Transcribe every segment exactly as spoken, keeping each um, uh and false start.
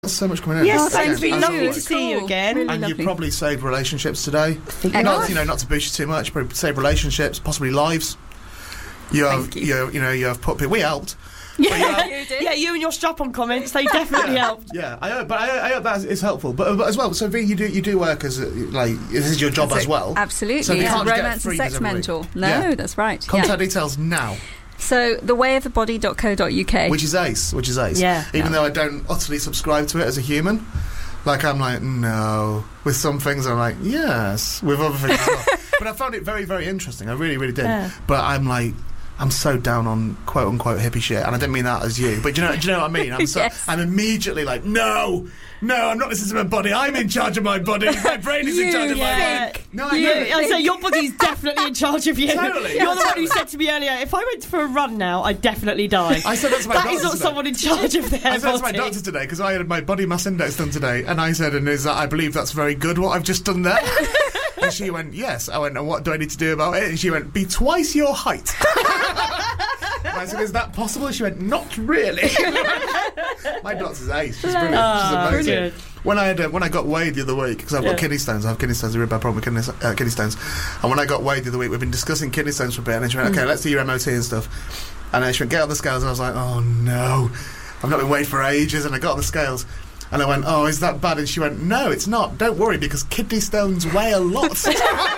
Thanks so much for coming in. Yes, Again, thanks. Really as lovely always. to see you again. Really And lovely. you probably saved relationships today. I Not, have. you know, not to boost you too much, but saved relationships, possibly lives. You have, Thank you. you. you know, you have put people. We helped. Yeah, You did. yeah, you and your strap-on comments, they definitely helped. Yeah, I hope, but I, I hope that is helpful. But, but as well, so V, you do you do work as a, like this is your job That's as it. well. Absolutely. So we yeah. can't just get Romance free and sex every week. mentor. No, Yeah. that's right. Contact yeah. details now, So the way of the body dot co dot U K. which is ace, which is ace. Yeah. Even Yeah. though I don't utterly subscribe to it as a human, like I'm like no. With some things I'm like yes. With other things as well. But I found it very very interesting. I really really did. Yeah. But I'm like. I'm so down on quote unquote hippie shit, and I didn't mean that as you. But do you know, do you know what I mean? I'm so, Yes. I'm immediately like, no, no, I'm not listening to my body. I'm in charge of my body. My brain is in You charge of my yeah. body. No, I You, know. I say your body's definitely in charge of you. Totally, You're yeah, the one totally. who said to me earlier, if I went for a run now, I'd definitely die. I said that to my That doctor is not today. someone in charge of their I said that to my body. doctor today because I had my body mass index done today, and I said, "And is that I believe that's very good what I've just done there." And she went, "Yes." I went, "And what do I need to do about it?" And she went, "Be twice your height." And I said, "Is that possible?" And she went, "Not really." My doctor's ace. She's brilliant. Ah, She's amazing. brilliant. When I had uh, when I got weighed the other week because I've got Yeah. kidney stones, I have kidney stones. A really bad problem with kidney, uh, kidney stones. And when I got weighed the other week, we've been discussing kidney stones for a bit, and she went, "Okay, let's do your M O T and stuff." And then she went, "Get on the scales," and I was like, "Oh no, I've not been weighed for ages." And I got on the scales, and I went, "Oh, is that bad?" And she went, "No, it's not. Don't worry, because kidney stones weigh a lot." So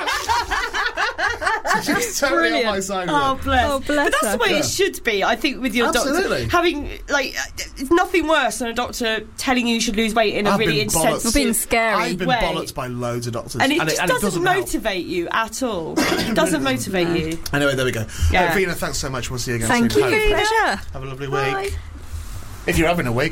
she was totally Brilliant. on my side with Oh it. bless. Oh, bless But that's her. the way Yeah. it should be, I think, with your Absolutely. doctor. Having, like, uh, it's nothing worse than a doctor telling you you should lose weight in a I've really been insensitive... bollocked. Well, being scary. I've been way. bollocked by loads of doctors, And it just and doesn't, help. motivate you at all. It doesn't motivate you. Anyway, there we go. Yeah. Uh, Vina, thanks so much. We'll see you again Thank soon. you. Hopefully. Pleasure. Have a lovely Bye. week. If you're having a week,